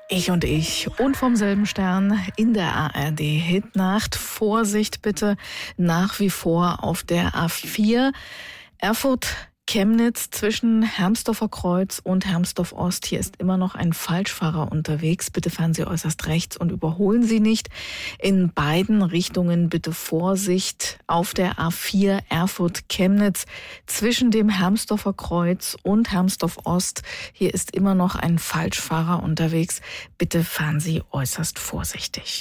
Ich und ich und vom selben Stern in der ARD Hitnacht. Vorsicht bitte nach wie vor auf der A4 Erfurt-Chemnitz zwischen Hermsdorfer Kreuz und Hermsdorf Ost. Hier ist immer noch ein Falschfahrer unterwegs. Bitte fahren Sie äußerst rechts und überholen Sie nicht. In beiden Richtungen bitte Vorsicht auf der A4 Erfurt-Chemnitz zwischen dem Hermsdorfer Kreuz und Hermsdorf Ost. Hier ist immer noch ein Falschfahrer unterwegs. Bitte fahren Sie äußerst vorsichtig.